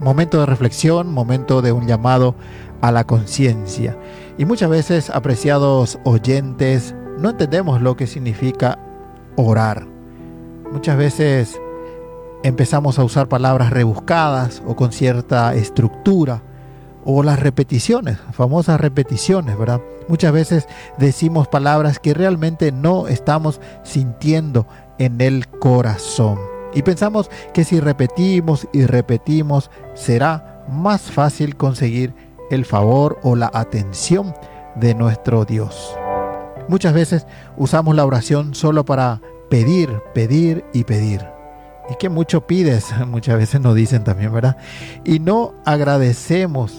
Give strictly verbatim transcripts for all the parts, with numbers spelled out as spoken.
momento de reflexión, momento de un llamado a la conciencia. Y muchas veces, apreciados oyentes, no entendemos lo que significa orar. Muchas veces empezamos a usar palabras rebuscadas o con cierta estructura, o las repeticiones, famosas repeticiones, ¿verdad? Muchas veces decimos palabras que realmente no estamos sintiendo en el corazón. Y pensamos que si repetimos y repetimos, será más fácil conseguir el favor o la atención de nuestro Dios. Muchas veces usamos la oración solo para pedir, pedir y pedir. Y que mucho pides, muchas veces nos dicen también, ¿verdad? Y no agradecemos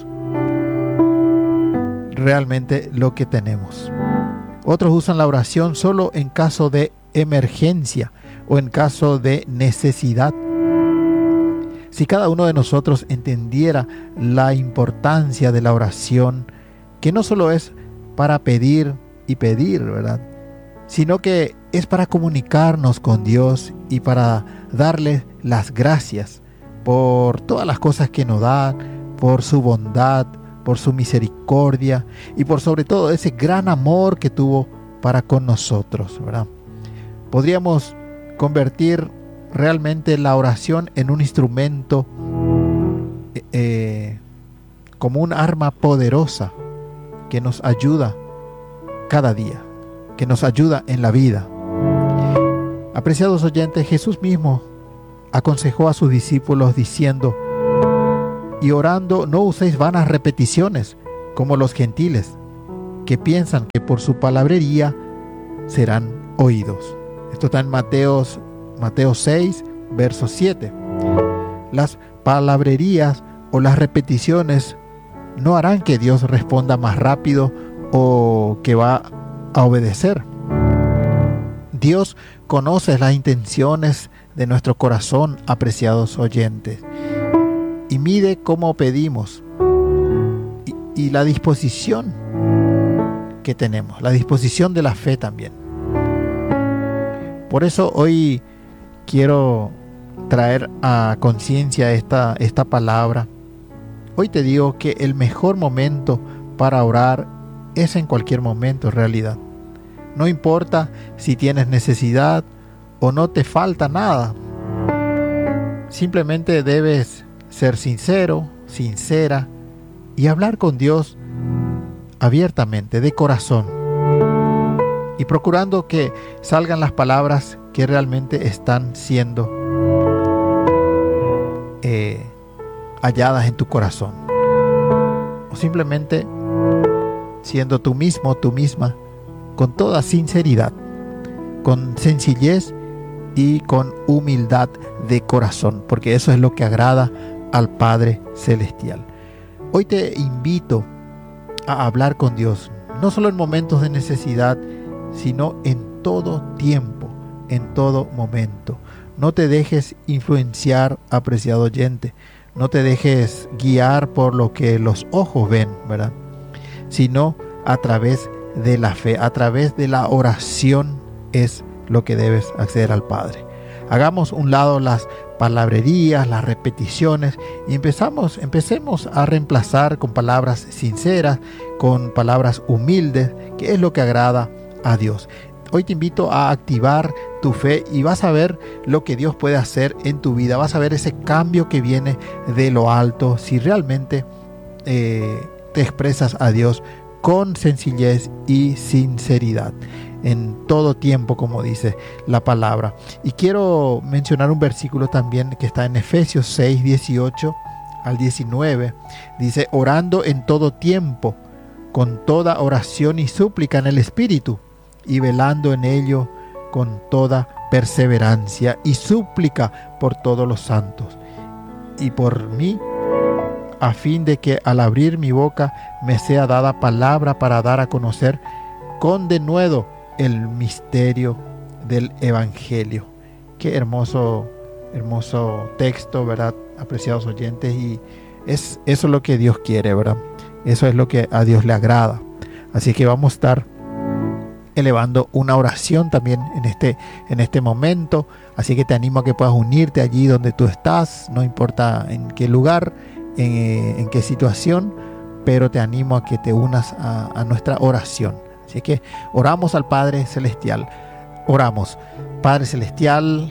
realmente lo que tenemos. Otros usan la oración solo en caso de emergencia o en caso de necesidad. Si cada uno de nosotros entendiera la importancia de la oración, que no solo es para pedir y pedir, ¿verdad?, sino que es para comunicarnos con Dios y para darle las gracias por todas las cosas que nos da, por su bondad, por su misericordia y por sobre todo ese gran amor que tuvo para con nosotros, ¿verdad? Podríamos convertir realmente la oración en un instrumento eh, como un arma poderosa que nos ayuda cada día, que nos ayuda en la vida. Apreciados oyentes, Jesús mismo aconsejó a sus discípulos diciendo: y orando no uséis vanas repeticiones como los gentiles, que piensan que por su palabrería serán oídos. Esto está en Mateos, Mateo seis, verso siete. Las palabrerías o las repeticiones no harán que Dios responda más rápido o que va a obedecer. Dios conoce las intenciones de nuestro corazón, apreciados oyentes, y mide cómo pedimos y, y la disposición que tenemos, la disposición de la fe también. Por eso hoy quiero traer a conciencia esta, esta palabra. Hoy te digo que el mejor momento para orar es en cualquier momento en realidad. No importa si tienes necesidad o no te falta nada. Simplemente debes ser sincero, sincera y hablar con Dios abiertamente, de corazón, y procurando que salgan las palabras que realmente están siendo eh, halladas en tu corazón, o simplemente siendo tú mismo, tú misma, con toda sinceridad, con sencillez y con humildad de corazón, porque eso es lo que agrada al Padre Celestial. Hoy te invito a hablar con Dios, no solo en momentos de necesidad, sino en todo tiempo, en todo momento. No te dejes influenciar, apreciado oyente, no te dejes guiar por lo que los ojos ven, ¿verdad?, sino a través de la fe, a través de la oración es lo que debes acceder al Padre. Hagamos un lado las palabrerías, las repeticiones, y empezamos, empecemos a reemplazar con palabras sinceras, con palabras humildes, que es lo que agrada a Dios. Hoy te invito a activar tu fe y vas a ver lo que Dios puede hacer en tu vida. Vas a ver ese cambio que viene de lo alto si realmente eh, te expresas a Dios con sencillez y sinceridad, en todo tiempo, como dice la palabra. Y quiero mencionar un versículo también que está en Efesios seis, dieciocho al diecinueve. Dice: orando en todo tiempo, con toda oración y súplica en el Espíritu, y velando en ello con toda perseverancia y súplica por todos los santos y por mí, a fin de que al abrir mi boca me sea dada palabra para dar a conocer con denuedo el misterio del Evangelio. Qué hermoso, hermoso texto, ¿verdad, apreciados oyentes? Y es eso es lo que Dios quiere, ¿verdad? Eso es lo que a Dios le agrada. Así que vamos a estar elevando una oración también en este, en este momento. Así que te animo a que puedas unirte allí donde tú estás, no importa en qué lugar en, en qué situación, pero te animo a que te unas a, a nuestra oración. Así que oramos al Padre Celestial. Oramos. Padre Celestial,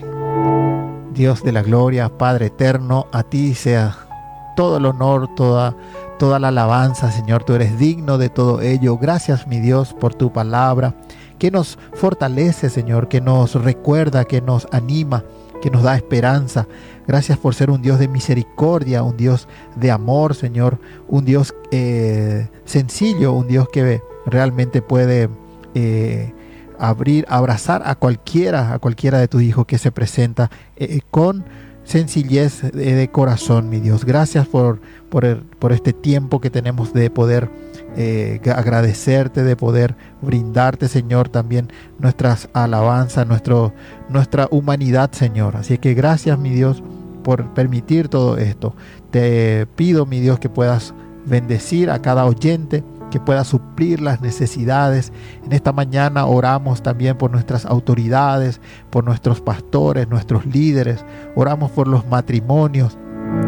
Dios de la gloria, Padre eterno, a ti sea todo el honor, toda, toda la alabanza, Señor. Tú eres digno de todo ello. Gracias, mi Dios, por tu palabra, que nos fortalece, Señor, que nos recuerda, que nos anima, que nos da esperanza. Gracias por ser un Dios de misericordia, un Dios de amor, Señor, un Dios eh, sencillo, un Dios que realmente puede eh, abrir, abrazar a cualquiera, a cualquiera de tus hijos que se presenta eh, con sencillez de, de corazón, mi Dios. Gracias por, por, el, por este tiempo que tenemos de poder eh, agradecerte, de poder brindarte, Señor, también nuestras alabanzas, nuestro, nuestra humanidad, Señor. Así que gracias, mi Dios, por permitir todo esto. Te pido, mi Dios, que puedas bendecir a cada oyente, que pueda suplir las necesidades. En esta mañana oramos también por nuestras autoridades, por nuestros pastores, nuestros líderes. Oramos por los matrimonios,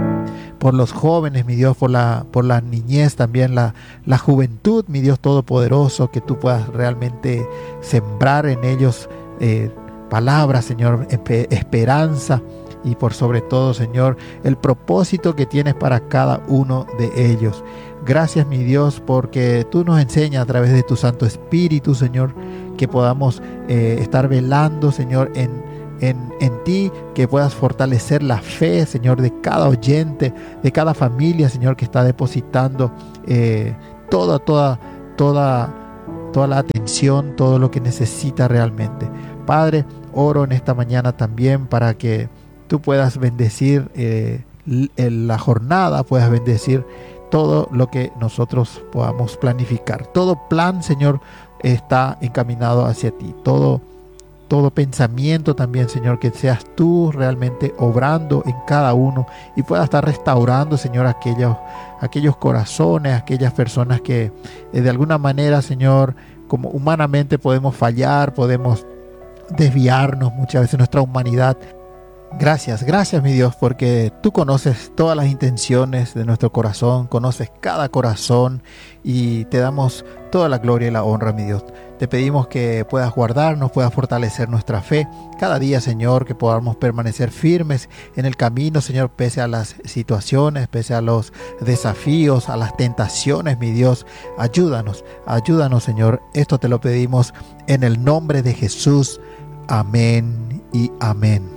por los jóvenes, mi Dios, por la, por la niñez también, la, la juventud, mi Dios todopoderoso, que tú puedas realmente sembrar en ellos eh, palabras, Señor, esperanza, y por sobre todo, Señor, el propósito que tienes para cada uno de ellos. Gracias, mi Dios, porque tú nos enseñas a través de tu Santo Espíritu, Señor, que podamos eh, estar velando, Señor, en, en, en ti, que puedas fortalecer la fe, Señor, de cada oyente, de cada familia, Señor, que está depositando eh, toda, toda, toda, toda la atención, todo lo que necesita realmente. Padre, oro en esta mañana también para que tú puedas bendecir eh, la jornada, puedas bendecir todo lo que nosotros podamos planificar. Todo plan, Señor, está encaminado hacia ti. Todo, todo pensamiento también, Señor, que seas tú realmente obrando en cada uno y puedas estar restaurando, Señor, aquellos, aquellos corazones, aquellas personas que eh, de alguna manera, Señor, como humanamente podemos fallar, podemos desviarnos muchas veces nuestra humanidad. Gracias, gracias, mi Dios, porque tú conoces todas las intenciones de nuestro corazón, conoces cada corazón y te damos toda la gloria y la honra, mi Dios. Te pedimos que puedas guardarnos, puedas fortalecer nuestra fe cada día, Señor, que podamos permanecer firmes en el camino, Señor, pese a las situaciones, pese a los desafíos, a las tentaciones, mi Dios. Ayúdanos, ayúdanos, Señor. Esto te lo pedimos en el nombre de Jesús. Amén y amén.